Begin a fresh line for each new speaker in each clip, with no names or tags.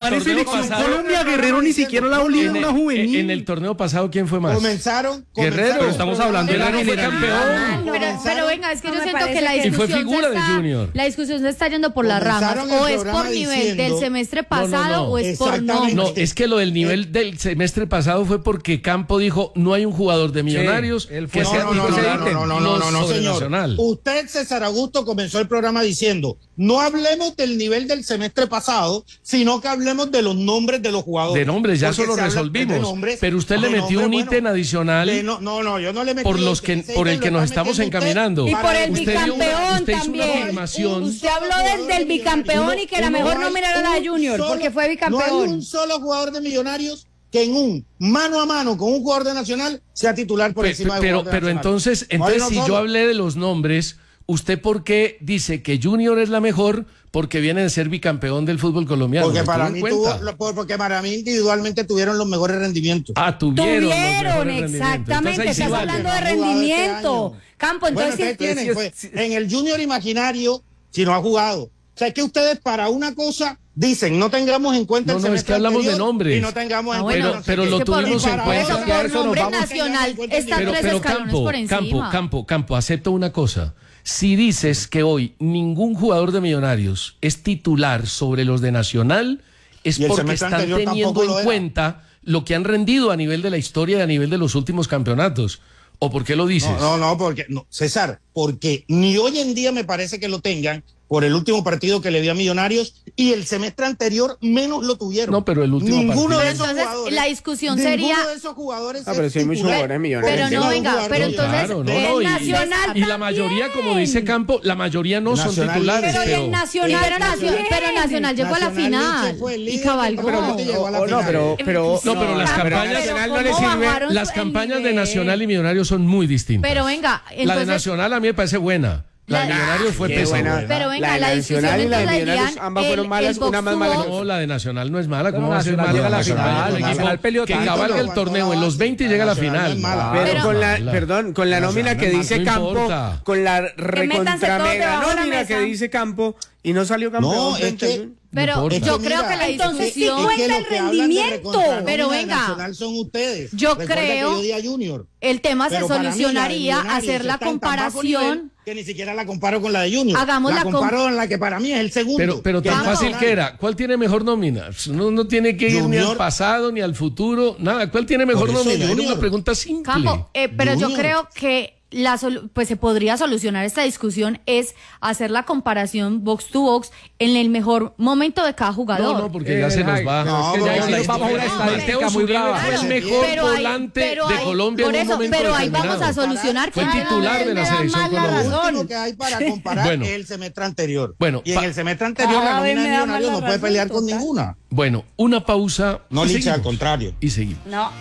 es selección Colombia, Guerrero ni siquiera la olía una juvenil.
En el torneo pasado, ¿quién fue más?
Comenzaron
Guerrero,
pero
estamos hablando de la
fue
campeón.
Pero venga, es que yo siento que la
Y fue
discusión
figura
se
de
está,
Junior.
la discusión se está yendo por las ramas.
Comenzaron el
O es
programa
por nivel
diciendo-
del semestre pasado o es por
Exactamente.
No,
nombre.
es que lo del nivel del semestre pasado fue porque Campo dijo, no hay un jugador de Millonarios
él fue-
que sea
No,
titular
señor.
sobrenacional.
Usted, César Augusto, comenzó el programa diciendo, no hablemos del nivel del semestre pasado, sino que hablemos de los nombres de los jugadores.
De nombres, ya
Porque
eso lo
se habla
resolvimos.
de nombres,
Pero usted le
de
metió
nombres,
un ítem adicional
yo no le metí
por
ítem,
los que
ese
por el
ítem
que
lo
nos
está
estamos
metiendo usted
encaminando.
Y por el
Usted dio una-
bicampeón
usted hizo una
también.
afirmación.
Usted habló del bicampeón y que era mejor nominar a la Junior porque fue
No hay
bicampeón.
un solo jugador de Millonarios que en un mano a mano con un jugador de Nacional sea titular por encima de un jugador de
Pero
Nacional.
entonces
No hay uno
si
solo.
yo hablé de los nombres, ¿usted por qué dice que Junior es la mejor? Porque viene de ser bicampeón del fútbol colombiano.
Porque
¿Lo
para
tuvo en
mí
cuenta?
porque para mí individualmente tuvieron los mejores rendimientos.
Tuvieron los mejores rendimientos.
Exactamente,
Entonces, ahí sí
estás
vale.
hablando de
No han jugado
rendimiento.
este año.
Campo,
Bueno,
entonces
ustedes tienen, pues, en el Junior Imaginario, si no ha jugado. O sea, es que ustedes para una cosa dicen, no tengamos en cuenta el
No, es
semestre
que hablamos de
anterior
nombres.
y no tengamos en
bueno,
cuenta no sé
pero
qué.
lo
es que por-
tuvimos en
por
cuenta.
eso,
Ya
por
eso nos
nombre
vamos.
nacional está
Pero,
3 escalones por encima.
Campo, acepto una cosa. Si dices que hoy ningún jugador de Millonarios es titular sobre los de Nacional, es
Y el
porque
semestre
están
anterior
teniendo
tampoco lo
en
era.
cuenta lo que han rendido a nivel de la historia y a nivel de los últimos campeonatos. ¿O por qué lo dices?
No, porque, no, César, porque ni hoy en día me parece que lo tengan por el último partido que le dio a Millonarios y el semestre anterior menos lo tuvieron.
No, pero el último
Ninguno
partido.
de
Pero
esos
entonces,
jugadores.
la discusión
ninguno
sería-
de esos jugadores
pero
es
sí hay muchos
titular.
jugadores millonarios.
Pero no, venga, pero entonces
Claro, no,
el
no,
Nacional
y la mayoría, como dice Campo, la mayoría no son
Nacional,
titulares.
Pero y
Pero
el Nacional también. Pero Nacional llegó a la
Nacional
final
fue el
y
líder,
cabalgó.
pero llegó a la
No,
final.
pero
No, pero las
Campo,
campañas-
pero
Nacional no le
¿cómo
sirve.
bajaron
las
el
campañas de
nivel?
Nacional y Millonarios son muy distintas.
Pero venga,
La de
entonces
Nacional a mí me parece buena. La de
La-
Millonarios fue
Qué
pésima.
buena.
Pero venga,
La de
la discusión
Nacional y la de
entonces
Millonarios,
serían
ambas fueron malas,
box
una más
to
mala que
box.
No, la de Nacional no es mala. ¿Cómo
Pero
va a ser
Nacional
mala?
llega a la
Nacional
final,
es un equipo
Nacional peleó
que
tanto,
cabalga el
no,
torneo.
no,
En los 20 llega a la
Nacional no
final.
es mala.
Pero
Pero-
con la,
Mala.
perdón, con la nómina que dice
no
Campo,
importa.
con la
métanse
recontra
todos
mega
debajo de la
nómina
mesa.
que dice Campo y no salió campeón.
No, es
frente a
que-
Junior.
Pero
importa.
yo
Es que
creo
mira,
que la
entonces sí
discusión,
cuenta el rendimiento.
Pero venga,
Nacional son ustedes.
yo
Recuerda
creo-
que yo di a Junior.
el tema se
Pero para mí, la de
solucionaría
Millonarios
hacer la
está en tan bajo nivel
comparación.
que ni siquiera la comparo con la de Junior.
Hagamos la
comparo en la que para mí es el segundo.
Pero
que
tan
es
fácil
Nacional.
que era. ¿Cuál tiene mejor nómina? No tiene que ir ni al
Junior.
pasado ni al futuro. Nada. ¿Cuál tiene mejor
Por eso,
nómina? Era
Junior.
una pregunta simple.
Campo, pero yo
Junior.
creo que pues se podría solucionar esta discusión es hacer la comparación box to box en el mejor momento de cada jugador.
No, porque ya se nos va.
No,
Es que ya
porque
ahí sí nos vamos a una
historia-
estadística
Mateo
muy
Zuribe
brava.
fue el
Claro,
mejor
pero ahí-
volante
pero
de
ahí-
Colombia
por
en un
eso,
momento
pero ahí vamos a
determinado.
solucionar
Fue
que
titular de la
me da
selección
más la
colombiana.
Lo
razón.
único que hay para comparar
Bueno.
es el semestre anterior.
Bueno,
y en el semestre anterior
Cada
la
vez
nómina
me
de
da más
Millonarios
la
no puede
razón,
pelear con
total.
ninguna.
Bueno, una pausa.
No,
y
Licha,
seguimos.
al contrario.
Y seguimos.
No.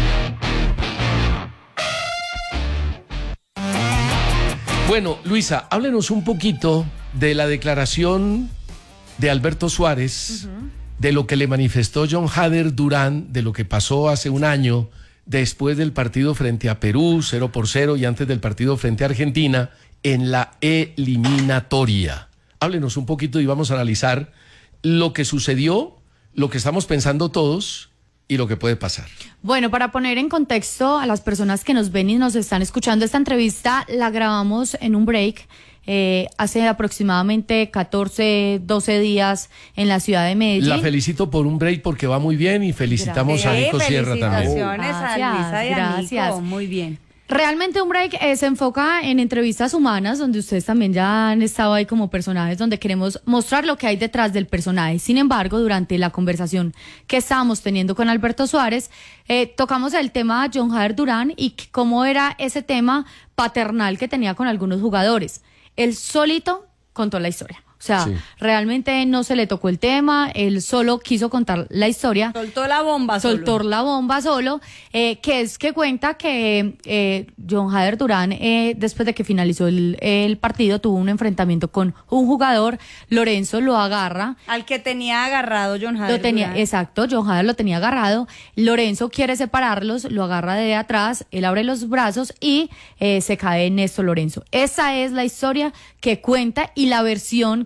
Bueno, Luisa, háblenos un poquito de la declaración de Alberto Suárez, de lo que le manifestó John Hader Durán, de lo que pasó hace un año después del partido frente a Perú, 0-0, y antes del partido frente a Argentina, en la eliminatoria. Háblenos un poquito y vamos a analizar lo que sucedió, lo que estamos pensando todos y lo que puede pasar.
Bueno, para poner en contexto a las personas que nos ven y nos están escuchando, esta entrevista la grabamos en un break hace aproximadamente 14, 12 días en la ciudad de Medellín.
La felicito por un break porque va muy bien y felicitamos a Nico Sierra también.
Felicitaciones a Luisa y a
Gracias.
Nico. Muy bien.
Realmente un break se enfoca en entrevistas humanas, donde ustedes también ya han estado ahí como personajes, donde queremos mostrar lo que hay detrás del personaje. Sin embargo, durante la conversación que estábamos teniendo con Alberto Suárez, tocamos el tema de John Hader Durán y cómo era ese tema paternal que tenía con algunos jugadores. Él solito contó la historia. O sea,
Sí.
realmente no se le tocó el tema, él solo quiso contar la historia.
Soltó la bomba solo.
Soltó la bomba solo, que es que cuenta que John Hader Durán, después de que finalizó el partido, tuvo un enfrentamiento con un jugador, Lorenzo lo agarra.
Al que tenía agarrado John Hader
Lo tenía,
Durán.
exacto, John Hader lo tenía agarrado, Lorenzo quiere separarlos, lo agarra de atrás, él abre los brazos y se cae Néstor Lorenzo. Esa es la historia que cuenta y la versión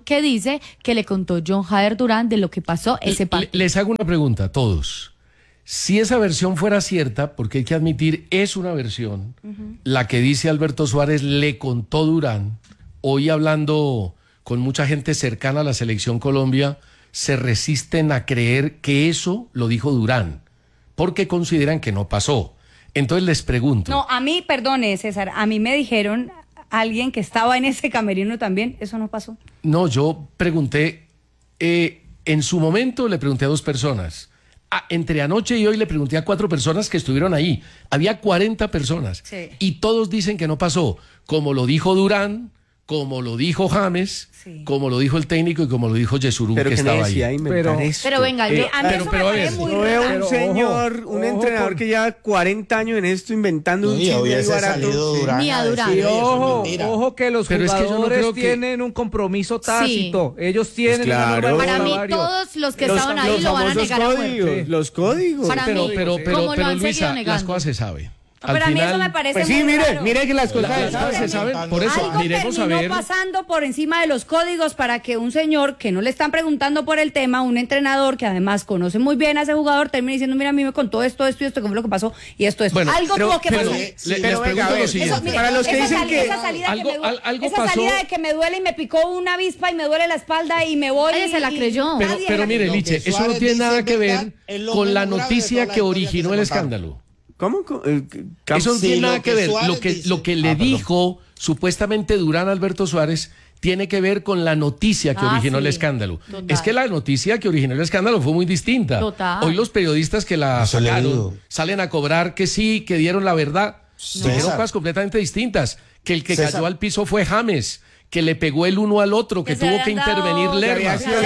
que dice que le contó John Hader Durán de lo que pasó ese partido.
Les hago una pregunta a todos. Si esa versión fuera cierta, porque hay que admitir, es una versión, la que dice Alberto Suárez le contó Durán, hoy hablando con mucha gente cercana a la Selección Colombia, se resisten a creer que eso lo dijo Durán, porque consideran que no pasó. Entonces les pregunto.
No, a mí, perdone, César, a mí me dijeron, alguien que estaba en ese camerino también, eso no pasó.
No, yo pregunté, en su momento le pregunté a 2 personas. Entre anoche y hoy le pregunté a 4 personas que estuvieron ahí. Había 40 personas.
Sí.
Y todos dicen que no pasó. Como lo dijo Durán, como lo dijo James,
Sí.
como lo dijo el técnico y como lo dijo Yesurún, que estaba ahí.
Pero venga,
A mí eso me
a
parece
ver,
muy
No veo
raro.
un señor, un entrenador que lleva 40 años en esto inventando un chisme
hubiese
barato.
salido Durán
Ni a
decir,
Durán.
Y
"Oye, eso es
ojo,
mentira".
ojo que los
Pero es que yo no
jugadores
creo que-
tienen un compromiso tácito. Ellos tienen
Pues claro.
una norma
para
de
mí
salario.
todos los que estaban ahí lo van a
famosos
negar a
códigos,
muerte.
los códigos.
Para mí, como lo han seguido
Luisa, las
negando.
cosas se saben.
No, pero a mí eso me parece
Pues sí,
muy raro.
mire que las cosas
Las cosas se saben, por eso
Algo
miremos a
terminó
ver.
pasando por encima de los códigos para que un señor que no le están preguntando por el tema, un entrenador que además conoce muy bien a ese jugador, termine diciendo, mira, a mí me contó esto, que fue lo que pasó y esto.
Bueno,
algo tuvo que
pero
pasar.
les
pero
pregunto
venga, a ver,
lo siguiente.
Eso, mire,
para los que
esa
dicen que
esa salida
algo-
que me duele,
algo
esa
pasó.
salida de que me duele y me picó una avispa y me duele la espalda y me voy.
Nadie se la creyó.
Pero,
Nadie
pero
la
mire,
creyó.
Lo
Liche,
que
eso no
Suárez
tiene
dice
nada
es
que
verdad,
ver
es lo
con la
menos grave de
noticia
toda la
que
historia que
originó
se
el
contaron.
escándalo.
¿Cómo?
Eso no
Sí,
tiene
lo
nada que
que
ver.
Suárez
Lo que
dice.
le
Perdón.
dijo supuestamente Durán a Alberto Suárez tiene que ver con la noticia que originó el
sí.
escándalo.
Total.
Es que la noticia que originó el escándalo fue muy distinta.
Total.
Hoy los periodistas que la
Eso le
sacaron
digo.
salen a cobrar que sí, que dieron la verdad.
César.
Dijeron cosas completamente distintas. Que el que
César.
cayó al piso fue James, que le pegó el uno al otro, que
Que se
tuvo que
habían dado-
intervenir
que
Lerma,
había sido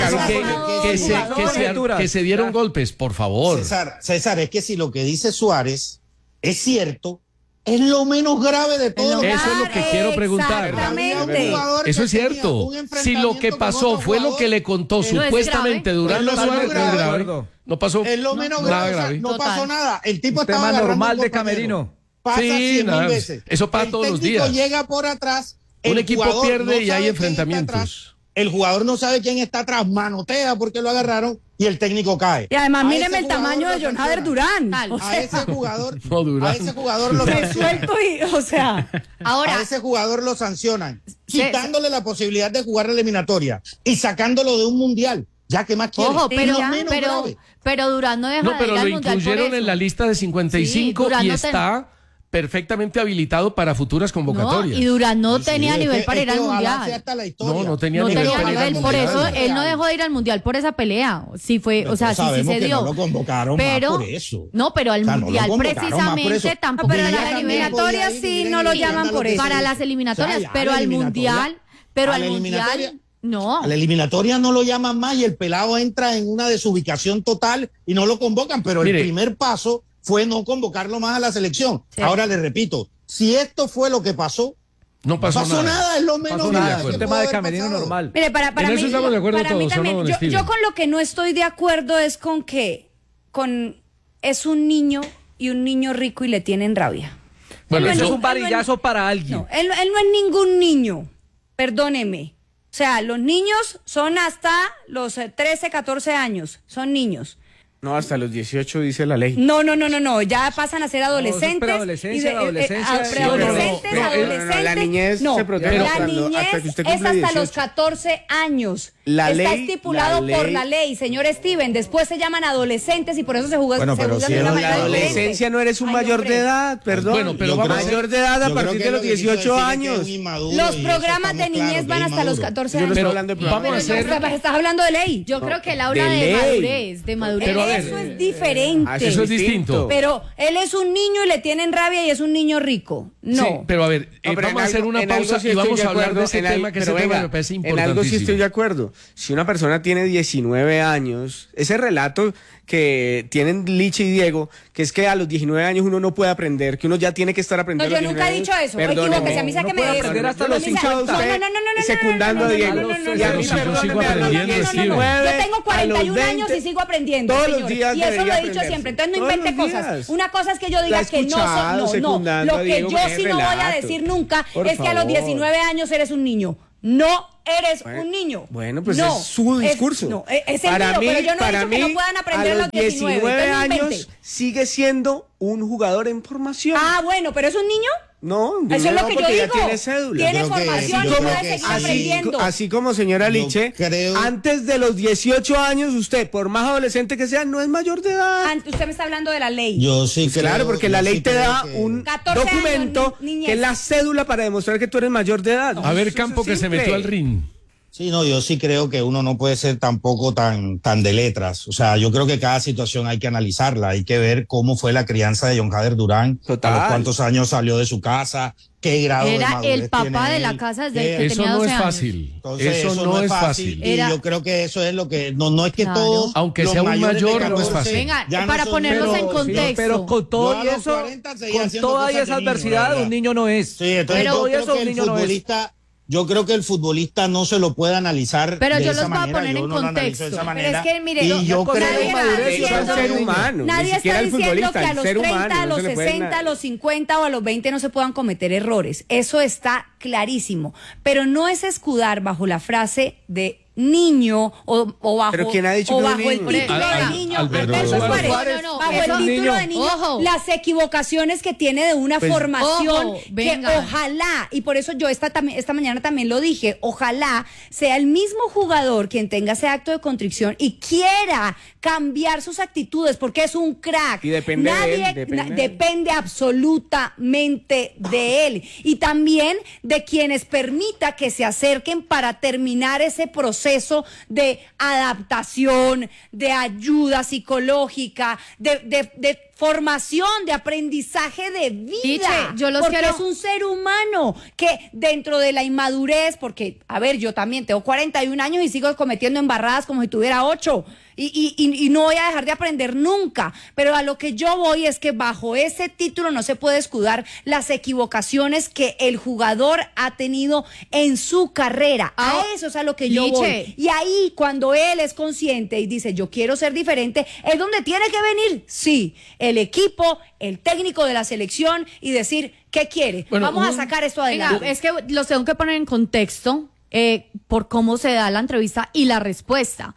que se dieron golpes, por favor.
César, es que si lo que dice Suárez es cierto, es lo menos grave de todo.
Eso es lo que quiero preguntar.
Exactamente.
Eso es cierto. Si lo que pasó fue lo que le contó
Eso es
supuestamente
grave.
Durán
Es lo
Suárez,
menos
no es
grave.
grave. No pasó
Es lo menos
nada
grave. O sea,
grave.
no
Total.
pasó nada. El tipo
Un
estaba
tema
agarrando
normal
un
de
compañero.
camerino.
Pasa
Sí,
100.000
nada,
veces.
eso pasa todos los
El técnico
días.
llega por atrás.
Un
el
equipo
jugador
pierde
no
y hay
sabe quién está
enfrentamientos.
atrás, el jugador no sabe quién está atrás, manotea porque lo agarraron y el técnico cae.
Y además,
A
míreme
ese
el tamaño
jugador
de
lo
John Hader
sancionan.
Durán.
Tal.
O
A
sea,
ese jugador,
No, Durán.
a ese jugador lo sancionan.
resuelto y, o sea,
Ahora,
A ese jugador lo sancionan,
Sí,
quitándole la posibilidad de jugar la eliminatoria y sacándolo de un mundial. Ya que más quiere.
ojo,
Sí,
pero,
ya.
pero Durán no deja
No,
de
pero
ir al
lo
mundial por
incluyeron
eso.
en la lista de 55
Sí, Durán
y
no
está perfectamente habilitado para futuras convocatorias.
No, y Durán no tenía nivel para ir al mundial.
No tenía
No
nivel
tenía
para ir al
nivel, por
mundial.
eso él no dejó de ir al mundial por esa pelea. Sí fue, o sea, sí se dio.
No lo convocaron
pero
más por eso.
no, pero al
O sea, no lo
mundial
convocaron más por
precisamente
eso.
tampoco.
pero
Porque
a
ya
las
también
eliminatorias
podía ir,
sí
miren
no
el
lo
escándalo
llaman por
que
eso.
se
Para
dio.
las eliminatorias,
O sea, ya
pero
la
al
eliminatoria-
mundial, pero
a
al
la eliminatoria-
mundial no.
A la eliminatoria no lo llaman más y el pelado entra en una desubicación total y no lo convocan, pero
Mire.
el primer paso fue no convocarlo más a la selección.
Sí.
Ahora le repito, si esto fue lo que pasó,
No pasó, nada.
es lo menos
Pasó
grave
nada,
que
es un
pudo
tema de
haber
camerino
pasado.
normal.
mire, para
En
mí,
eso estamos de acuerdo
para mí
todos, ¿o no,
también,
don
yo
Steven?
con lo que no estoy de acuerdo es con que es un niño y un niño rico y le tienen rabia.
Bueno,
Él no
Eso es
yo-
un varillazo para alguien.
No, él no es ningún niño, perdóneme. O sea, los niños son hasta los 13, 14 años, son niños.
No, hasta los 18 dice la ley.
No, ya pasan a ser adolescentes.
preadolescencia,
y
adolescencia,
preadolescentes,
no,
adolescentes.
la niñez
no,
se protege
la
hasta
niñez
que usted
es
cumple
hasta los
18.
14 años.
La
Está
ley-
estipulado
la
por
ley-
la ley, señor Steven. Después se llaman adolescentes y por eso se juzgan
Bueno,
se
pero
juzgan
si
de
es
una
la
manera diferente.
adolescencia no eres un
Ay,
mayor
hombre.
de edad, perdón.
Bueno, pero
Yo
vamos
creo-
mayor de edad a
yo
partir
creo que
de
lo
los
que quiso
18
decir es que es
años.
inmaduro
Los
y eso
programas de
estamos
niñez
claros,
van
que es
hasta los
inmaduro.
14
Yo no
años.
estoy hablando de
vamos a
programas.
hacer-
Estás hablando de ley.
Yo creo que él habla
de
de
ley.
madurez, de madurez.
Pero a ver,
Eso es diferente.
eso es distinto.
Pero él es un niño y le tienen rabia y es un niño rico. No.
Sí, pero a ver,
No, pero
vamos a
en
hacer
algo-
una
en algo
pausa
sí
y
estoy
vamos
de
a hablar
acuerdo,
de ese
en al-
tema, que ese
pero
tema
venga,
me parece
en algo sí
importantísimo.
estoy de acuerdo. Si una persona tiene 19 años, ese relato que tienen Liche y Diego, que es que a los 19 años uno no puede aprender, que uno ya tiene que estar
No,
aprendiendo.
yo nunca he dicho eso. Equivóquese, a mí
No
sáqueme
puede
de eso.
aprender hasta
A mí
los
sa-
50.
Secundando a Diego.
no, no, no,
Y a
no,
mí,
no, no,
perdóneme,
yo sigo
a los
aprendiendo,
19,
Yo tengo 41
a los
años
20,
y sigo aprendiendo,
todos los
señor.
días
Y eso lo
debería
he dicho
aprenderse.
siempre. Entonces no
Todos
invente
los
cosas.
días.
Una cosa es que yo
La
diga
he
que no
escuchado
soy. No,
secundando
no.
a
Lo que
Diego
yo
con
sí
ese
no voy a
relato.
decir nunca
Por
es que a los
favor.
19 años eres un niño. No eres un niño.
Bueno, pues
no,
es su discurso.
Es el mío, pero yo no he dicho que no puedan aprender
a los 19 años
invente.
sigue siendo un jugador en formación.
Ah, bueno, pero ¿es un niño?
No,
Eso es lo que yo
porque ya
digo.
tiene cédula.
Tiene
Yo creo que
formación
sí,
y
yo
puede
creo que
seguir
sí.
aprendiendo.
Así como señora
Yo
Liche,
creo-
antes de los 18 años, usted, por más adolescente que sea, no es mayor de edad.
Usted me está hablando de la ley.
Yo sí
Pues claro, porque la ley te da un
14 años,
documento
niñez.
que es la cédula para demostrar que tú eres mayor de edad.
A ver,
Eso
Campo,
es
que se
simple.
metió al ring.
Sí, no, yo sí creo que uno no puede ser tampoco tan de letras. O sea, yo creo que cada situación hay que analizarla. Hay que ver cómo fue la crianza de John Hader Durán.
Total.
A los cuántos años salió de su casa, qué grado de
Era
madurez
el papá
tiene
de la
él,
casa desde
qué-
que
Eso
tenía
no
12
es
años.
fácil.
Entonces,
Eso no es fácil.
Y
Era-
yo creo que eso es lo que no es que
Claro.
todos,
Aunque
los
sea un
mayores de
mayor, no es
14
fácil.
Venga,
ya no
para
son
ponerlos
niños.
en contexto.
Pero con
Yo
todo
a
y
los
eso,
40 seguía
con
haciendo
toda
cosas
esa
de niño,
adversidad,
¿verdad?
un niño no es.
Sí, entonces
Pero-
yo creo
eso
que
un
el
niño no es.
futbolista, yo creo que el futbolista no se lo puede analizar
Pero
de
yo
esa
los voy a
manera.
poner
Yo
en
no lo analizo de
contexto.
esa
Pero
manera.
es que, mire,
y
yo
yo
creo
creo
que
que
madurez
eso es
diciendo-
ser humano.
Nadie
Ni siquiera
está
el
diciendo
futbolista,
que a
el
los
ser
30,
humano,
a
no
los
se le puede
60, a los 50 o a los 20 no se puedan cometer errores. Eso está clarísimo. Pero no es escudar bajo la frase de niño o bajo,
¿Pero quién ha dicho
o
que es un
bajo el
niño?
título de niño.
Alberto
Suárez,
Suárez.
No,
bajo
eso-
el título
niño.
de niño,
Ojo.
las equivocaciones que tiene de una formación
ojo,
que
venga.
ojalá, y por eso yo esta mañana también lo dije, ojalá sea el mismo jugador quien tenga ese acto de contrición y quiera cambiar sus actitudes porque es un crack.
Y depende de él, depende de él.
Depende absolutamente de él y también de quienes permita que se acerquen para terminar ese proceso de adaptación, de ayuda psicológica, de formación, de aprendizaje de vida.
Tiche, yo los
porque
quiero-
es un ser humano que dentro de la inmadurez, porque, a ver, yo también tengo 41 años y sigo cometiendo embarradas como si tuviera 8. Y no voy a dejar de aprender nunca. Pero a lo que yo voy es que bajo ese título no se puede escudar las equivocaciones que el jugador ha tenido en su carrera. A eso es a lo que yo
Liche.
voy. Y ahí, cuando él es consciente y dice, yo quiero ser diferente, es donde tiene que venir, sí, el equipo, el técnico de la selección y decir, ¿qué quiere?
Bueno,
Vamos a sacar esto
Venga,
adelante.
es que los tengo que poner en contexto por cómo se da la entrevista y la respuesta.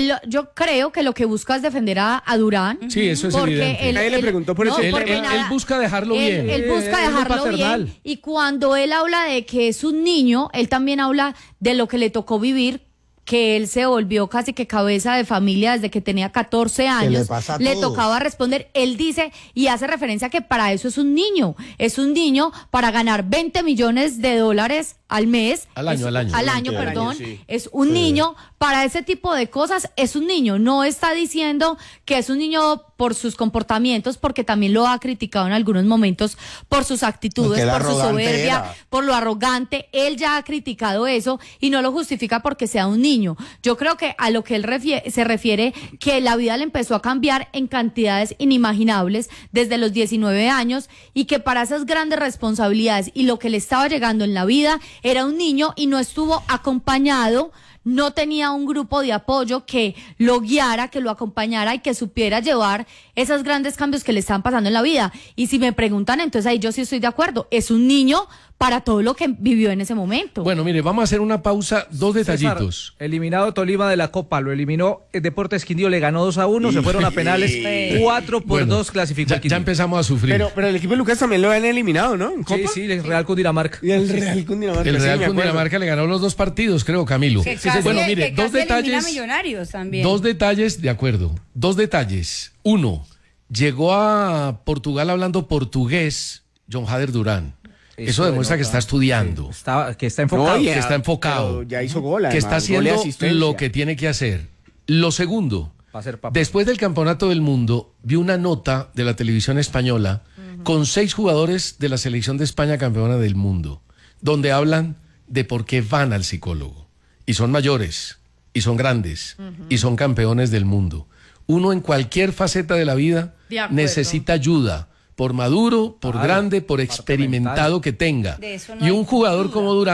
Yo creo que lo que busca es defender a Durán.
Sí, eso es
porque
evidente.
Nadie le preguntó por ese
porque
Él busca dejarlo bien.
Él busca
Es muy
dejarlo
paternal.
bien. Y cuando él habla de que es un niño, él también habla de lo que le tocó vivir, que él se volvió casi que cabeza de familia desde que tenía 14 años.
pasa a
Le
todos.
tocaba responder. Él dice y hace referencia a que para eso es un niño. Es un niño para ganar $20 millones al mes.
Al año, al año.
Al año,
Sí, al
perdón.
año, sí.
Es un niño. Para ese tipo de cosas es un niño. No está diciendo que es un niño por sus comportamientos, porque también lo ha criticado en algunos momentos por sus actitudes,
Porque el
por su
arrogante
soberbia,
era.
por lo arrogante. Él ya ha criticado eso y no lo justifica porque sea un niño. Yo creo que a lo que él se refiere, que la vida le empezó a cambiar en cantidades inimaginables desde los 19 años y que para esas grandes responsabilidades y lo que le estaba llegando en la vida era un niño y no estuvo acompañado. No tenía un grupo de apoyo que lo guiara, que lo acompañara y que supiera llevar esos grandes cambios que le están pasando en la vida. Y si me preguntan, entonces ahí yo sí estoy de acuerdo. Es un niño para todo lo que vivió en ese momento.
Bueno, mire, vamos a hacer una pausa, dos detallitos.
César, eliminado Tolima de la Copa, lo eliminó el Deportes Quindío, le ganó 2-1, se fueron a penales, 4-2
Bueno,
clasificó
ya,
el Quindío.
ya empezamos a sufrir.
Pero el equipo de Lucas también lo han eliminado, ¿no? ¿En
Sí,
Copa?
sí, el Real Cundinamarca.
Y el Real Cundinamarca.
El
sí,
Real
me acuerdo.
Cundinamarca le ganó los 2 partidos, creo, Camilo.
Que casi,
Bueno, mire,
que
dos
casi elimina
detalles.
Millonarios también.
Dos detalles, de acuerdo. Dos detalles. Uno, llegó a Portugal hablando portugués John Hader Durán. Eso demuestra que está estudiando,
Que está enfocado.
No,
que está enfocado,
pero ya hizo gol,
que
además,
está
gol y
haciendo
asistencia.
lo que tiene que hacer. Lo segundo,
Va a ser papá.
después del Campeonato del Mundo, vi una nota de la televisión española con 6 jugadores de la selección de España campeona del mundo, donde hablan de por qué van al psicólogo. Y son mayores, y son grandes, y son campeones del mundo. Uno en cualquier faceta de la vida
De acuerdo.
necesita ayuda, por maduro, por
Claro,
grande, por
parte
experimentado
mental.
que tenga.
De eso no
Y
hay
un jugador
duda.
como Durán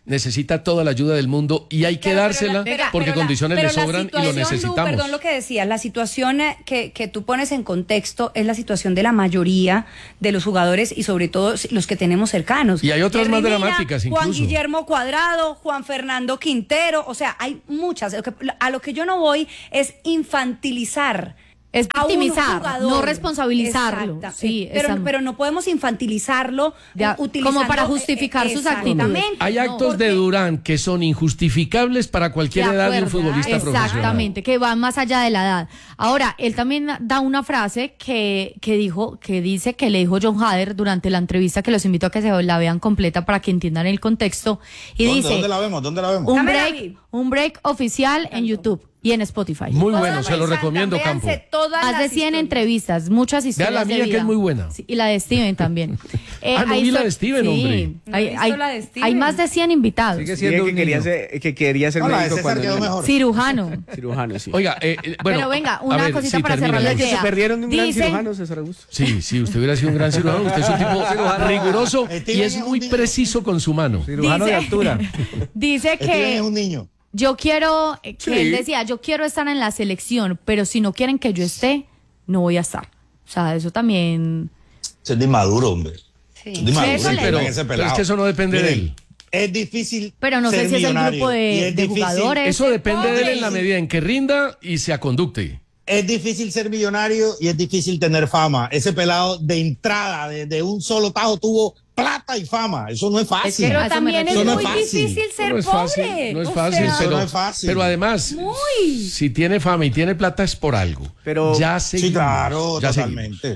necesita toda la ayuda del mundo y hay que dársela porque condiciones le sobran y lo necesitamos.
Perdón lo que decías, la situación que tú pones en contexto es la situación de la mayoría de los jugadores y sobre todo los que tenemos cercanos.
Y hay otras más
Mina,
dramáticas incluso.
Juan Guillermo Cuadrado, Juan Fernando Quintero, o sea, hay muchas. A lo que yo no voy es infantilizar.
Es
a un
victimizar,
jugador.
no responsabilizarlo.
Exacto.
Sí,
pero no podemos infantilizarlo utilizando,
como para justificar sus actitudes.
Hay actos de Durán que son injustificables para cualquier edad de un futbolista profesional.
Exactamente, que van más allá de la edad. Ahora, él también da una frase que dice que le dijo John Hader durante la entrevista, que los invito a que se la vean completa para que entiendan el contexto. Y dice,
¿Dónde la vemos?
Un break oficial en YouTube y en Spotify.
Muy bueno, se lo recomiendo, Campo.
Más de 100 entrevistas, muchas historias.
Vea la mía,
de vida.
Que es muy buena.
Sí, y la de Steven también.
No vi la de Steven, hombre.
Hay más de 100 invitados.
Sigue siendo
que quería ser médico cuando
Cirujano,
sí.
Oiga, bueno.
Pero venga, una cosita para cerrar la idea.
Se perdieron de un gran
Dice-
cirujano, César Augusto.
Sí, usted hubiera sido un gran cirujano. Usted es un tipo riguroso y es muy preciso con su mano.
cirujano de altura.
Dice
Steven
que
es un niño.
yo quiero, él decía, yo quiero estar en la selección, pero si no quieren que yo esté, no voy a estar. O sea, eso también...
Eso es de inmaduro, hombre.
Sí.
De inmaduro,
Eso le-
Pero
ese
es
pelado.
que eso no depende de
Miren,
él.
Es difícil.
Pero no sé
ser
si es el
millonario,
grupo
y
de
es difícil-
jugadores.
Eso depende de él en la
Pobre.
medida en que rinda y se aconducte.
Es difícil ser millonario y es difícil tener fama. Ese pelado de entrada, de un solo tajo, tuvo plata y fama. Eso no es fácil.
Pero
Eso me
también es
refiero.
muy
Eso no es fácil.
difícil ser
No es
pobre.
fácil, no es
O
fácil,
sea,
Eso no es fácil.
pero además, si tiene fama y tiene plata es por algo.
Pero-
ya seguimos,
Sí, claro,
ya
totalmente.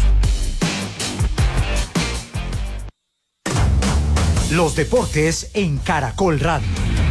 Los deportes en Caracol Radio.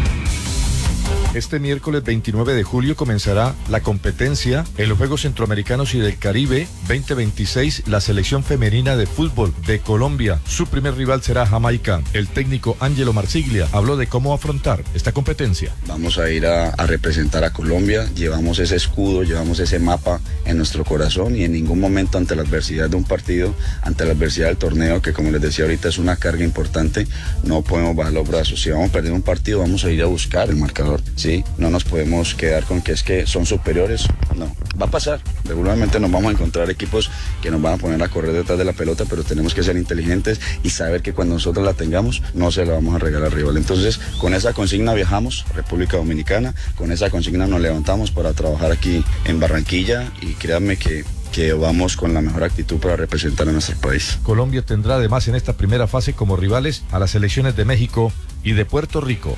Este miércoles 29 de julio comenzará la competencia en los Juegos Centroamericanos y del Caribe 2026, la selección femenina de fútbol de Colombia. Su primer rival será Jamaica. El técnico Ángelo Marsiglia habló de cómo afrontar esta competencia.
Vamos a ir a representar a Colombia, llevamos ese escudo, llevamos ese mapa en nuestro corazón y en ningún momento ante la adversidad de un partido, ante la adversidad del torneo, que como les decía ahorita es una carga importante, no podemos bajar los brazos. Si vamos a perder un partido, vamos a ir a buscar el marcador. ¿Sí? No nos podemos quedar con que es que son superiores, no, va a pasar, regularmente nos vamos a encontrar equipos que nos van a poner a correr detrás de la pelota, pero tenemos que ser inteligentes y saber que cuando nosotros la tengamos, no se la vamos a regalar al rival. Entonces, con esa consigna viajamos a República Dominicana, con esa consigna nos levantamos para trabajar aquí en Barranquilla y créanme que vamos con la mejor actitud para representar a nuestro país.
Colombia tendrá además en esta primera fase como rivales a las selecciones de México y de Puerto Rico.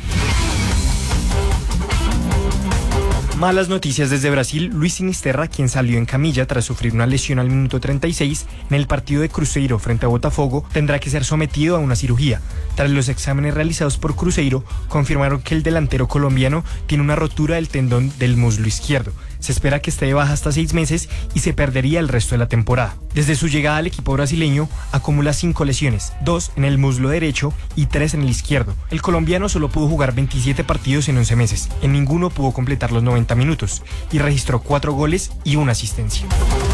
Malas noticias desde Brasil. Luis Sinisterra, quien salió en camilla tras sufrir una lesión al minuto 36 en el partido de Cruzeiro frente a Botafogo, tendrá que ser sometido a una cirugía. Tras los exámenes realizados por Cruzeiro, confirmaron que el delantero colombiano tiene una rotura del tendón del muslo izquierdo. Se espera que esté de baja hasta 6 meses y se perdería el resto de la temporada. Desde su llegada al equipo brasileño, acumula 5 lesiones, 2 en el muslo derecho y 3 en el izquierdo. El colombiano solo pudo jugar 27 partidos en 11 meses. En ninguno pudo completar los 90 minutos y registró 4 goles y 1 asistencia.